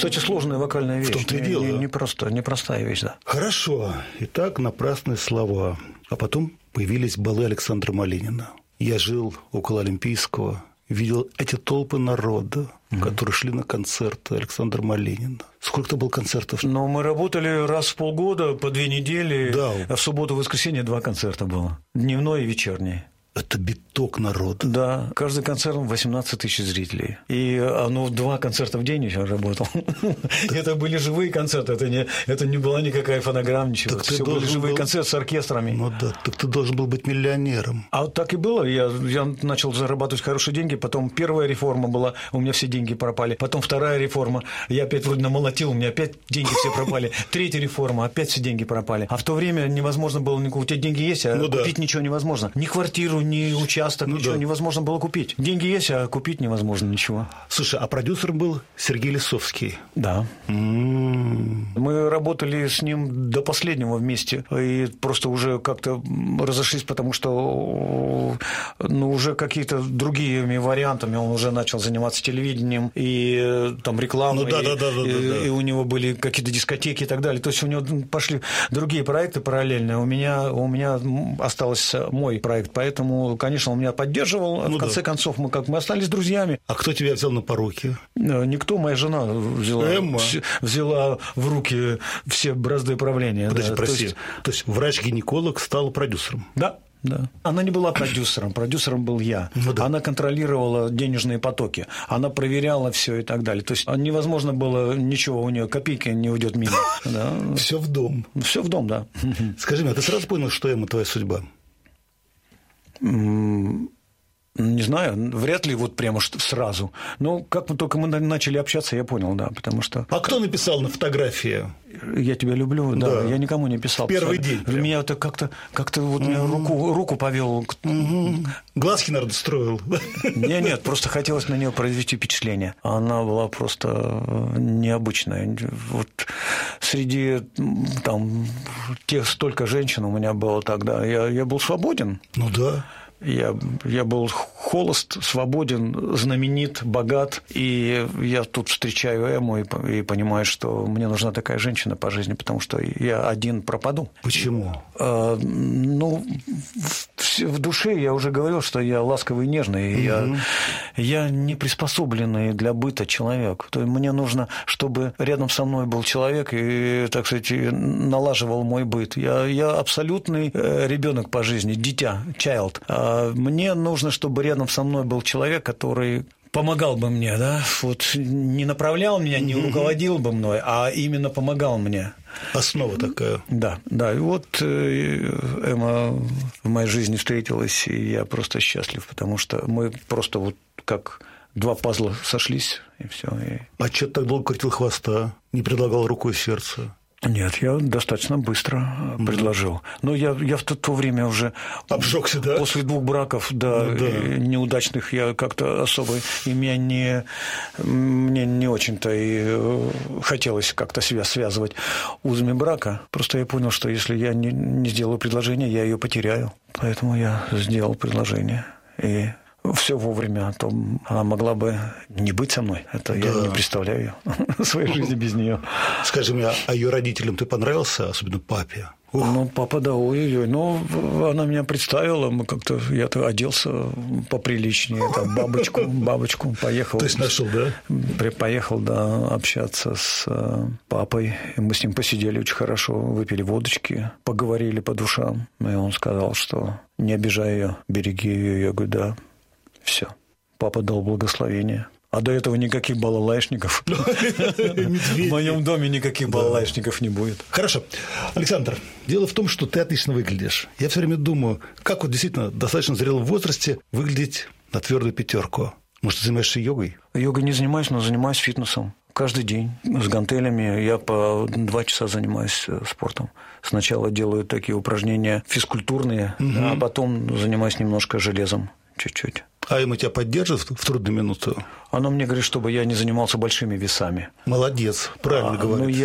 Кстати, сложная вокальная вещь. В том-то и дело. Непростая вещь, да. Хорошо. Итак, напрасные слова. А потом появились балы Александра Малинина. Я жил около Олимпийского, видел эти толпы народа, которые шли на концерты Александра Малинина. Сколько-то было концертов? Ну, мы работали раз в полгода, по 2 недели. Да. А в субботу и воскресенье 2 концерта было. Дневной и вечерний. Это биток народа. Да, каждый концерт 18 тысяч зрителей. И 2 концерта в день я работал. Это были живые концерты, это не была никакая фонограмма, ничего. Все были живые концерты с оркестрами. Ну да, так ты должен был быть миллионером. А так и было. Я начал зарабатывать хорошие деньги, потом первая реформа была, у меня все деньги пропали. Потом вторая реформа, я опять вроде намолотил, у меня опять деньги все пропали. Третья реформа, опять все деньги пропали. А в то время невозможно было, у тебя деньги есть, а купить ничего невозможно. Ни квартиру, ни участок, ничего невозможно было купить. Деньги есть, а купить невозможно ничего. Слушай, а продюсером был Сергей Лисовский? Да. Мы работали с ним до последнего вместе, и просто уже как-то разошлись, потому что уже какие-то другими вариантами он уже начал заниматься телевидением и там рекламой, и у него были какие-то дискотеки и так далее. То есть у него пошли другие проекты параллельно. У меня остался мой проект, поэтому, конечно, он меня поддерживал. В конце концов, мы остались друзьями. А кто тебя взял на поруки? Никто, моя жена взяла в руки все бразды правления. Подожди, прости. То есть врач-гинеколог стал продюсером? Да. Да. Она не была продюсером был я. Она контролировала денежные потоки, она проверяла все и так далее. То есть невозможно было ничего, у нее копейка не уйдет мимо. Все в дом. Все в дом, да. Скажи мне, а ты сразу понял, что Эмма твоя судьба? Не знаю, вряд ли прямо сразу. Но как только мы начали общаться, я понял, да, потому что... А кто написал на фотографии? Я тебя люблю, да, я никому не писал. Первый день. Меня это как-то меня руку повел. Глазки, наверное, строил. Нет, просто хотелось на нее произвести впечатление. Она была просто необычная. Среди тех столько женщин у меня было тогда. Я был свободен. Ну да. Я был холост, свободен, знаменит, богат, и я тут встречаю Эмму и понимаю, что мне нужна такая женщина по жизни, потому что я один пропаду. Почему? В душе я уже говорил, что я ласковый и нежный, я не приспособленный для быта человек. То есть мне нужно, чтобы рядом со мной был человек и, так сказать, налаживал мой быт. Я абсолютный ребенок по жизни, дитя, child. Мне нужно, чтобы рядом со мной был человек, который помогал бы мне, да, не направлял меня, не руководил бы мной, а именно помогал мне. Основа такая. Да. И Эмма в моей жизни встретилась, и я просто счастлив, потому что мы просто как 2 пазла сошлись, и все. А что ты так долго крутил хвоста? Не предлагал руку и сердце? Нет, я достаточно быстро предложил. Но я в то время уже... Обжегся, да? После 2 браков, неудачных, я как-то особо... И мне не очень-то и хотелось как-то себя связывать узами брака. Просто я понял, что если я не сделаю предложение, я ее потеряю. Поэтому я сделал предложение. И... все вовремя, а то она могла бы не быть со мной. Это я не представляю своей жизни без нее. Скажи мне, а ее родителям ты понравился, особенно папе? Папа, да, ой-ой-ой. Она меня представила, я оделся поприличнее, бабочку, поехал. То есть нашел, да? Поехал, да, общаться с папой. И мы с ним посидели очень хорошо, выпили водочки, поговорили по душам. И он сказал, что не обижай ее, береги ее. Я говорю, да. Все. Папа дал благословение. А до этого никаких балалайшников. В моем доме никаких балалайшников не будет. Хорошо. Александр, дело в том, что ты отлично выглядишь. Я все время думаю, как действительно в достаточно зрелом возрасте выглядеть на твердую 5. Может, ты занимаешься йогой? Йогой не занимаюсь, но занимаюсь фитнесом. Каждый день с гантелями. Я по 2 часа занимаюсь спортом. Сначала делаю такие упражнения физкультурные, а потом занимаюсь немножко железом. Чуть-чуть. А Эмма тебя поддержит в трудную минуту? Она мне говорит, чтобы я не занимался большими весами. Молодец, правильно говоришь.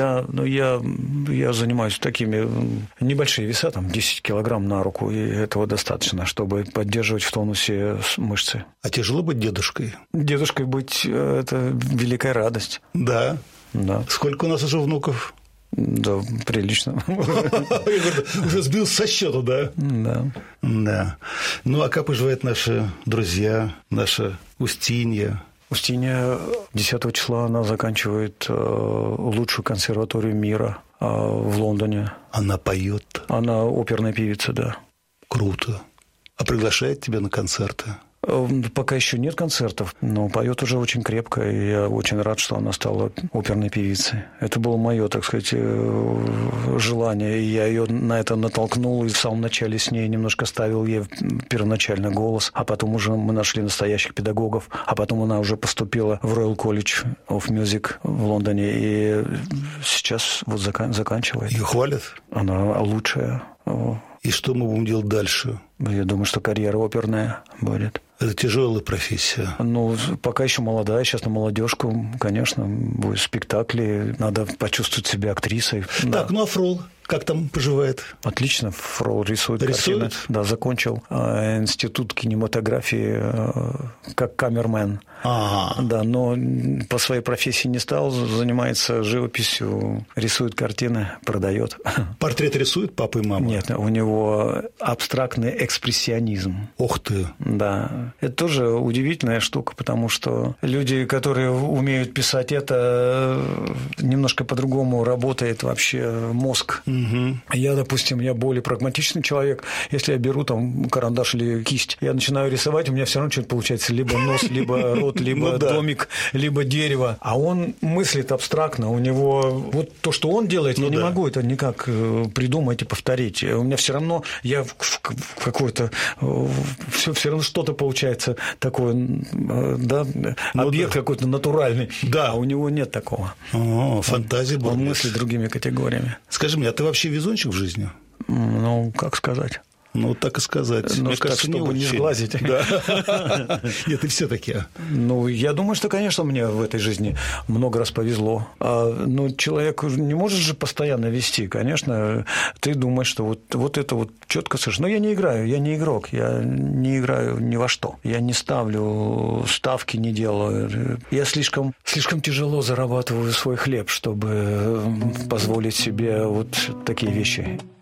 Я занимаюсь такими небольшие веса, 10 килограмм на руку, и этого достаточно, чтобы поддерживать в тонусе мышцы. А тяжело быть дедушкой? Дедушкой быть – это великая радость. Да. Да. Сколько у нас уже внуков? Да, прилично. Уже сбил со счета, да? Да. Да. Ну, а как поживают наши друзья, наша Устинья? Устинья 10 числа она заканчивает лучшую консерваторию мира в Лондоне. Она поет? Она оперная певица, да. Круто. А приглашает тебя на концерты? Пока еще нет концертов, но поет уже очень крепко, и я очень рад, что она стала оперной певицей. Это было мое, так сказать, желание, и я ее на это натолкнул, и в самом начале с ней немножко ставил ей первоначально голос, а потом уже мы нашли настоящих педагогов, а потом она уже поступила в Royal College of Music в Лондоне, и сейчас вот заканчивает. Ее хвалят? Она лучшая. И что мы будем делать дальше? Я думаю, что карьера оперная будет. Это тяжелая профессия. Ну, пока еще молодая, сейчас на молодежку, конечно, будут спектакли, надо почувствовать себя актрисой. Так, да. Ну а Фрол, как там поживает? Отлично, Фрол рисует картины. Да, закончил институт кинематографии как камермен. Ага. Да, но по своей профессии не стал, занимается живописью, рисует картины, продает. Портрет рисует папа и мама? Нет, у него абстрактный экспрессионизм. Ух ты! Да. Это тоже удивительная штука, потому что люди, которые умеют писать это, немножко по-другому работает вообще мозг. Угу. Я, допустим, я более прагматичный человек. Если я беру там карандаш или кисть, я начинаю рисовать, у меня все равно что-то получается. Либо нос, либо рот, либо домик, либо дерево. А он мыслит абстрактно. У него вот то, что он делает, я не могу это никак придумать и повторить. У меня все равно, я в какой-то... Все равно что-то получается такое, да, объект какой-то натуральный. Да, а у него нет такого. Фантазия была. Он мыслит другими категориями. Скажи мне, а ты вообще везунчик в жизни? Ну, как сказать? Ну, так и сказать. Ну, мне кажется, так, чтобы не сглазить. Да. Нет, и все-таки. Ну, я думаю, что, конечно, мне в этой жизни много раз повезло. Но человек не может же постоянно вести. Конечно, ты думаешь, что вот это вот четко совершенно. Но я не играю, я не игрок, я не играю ни во что. Я не ставлю ставки, не делаю. Я слишком тяжело зарабатываю свой хлеб, чтобы позволить себе вот такие вещи.